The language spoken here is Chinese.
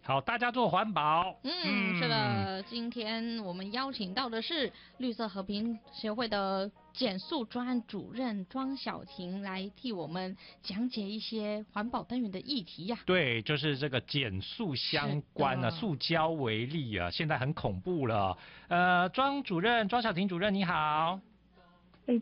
好，大家做环保。 是的，今天我们邀请到的是绿色和平协会的减塑专案主任庄晓婷来替我们讲解一些环保灯源的议题呀。 对，就是这个减塑相关的塑胶为例啊，现在很恐怖了。庄晓婷主任你好。